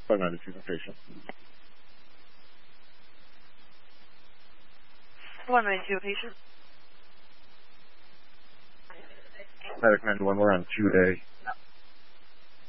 592 patient. 192 patient. Medic 91, we're on 2A.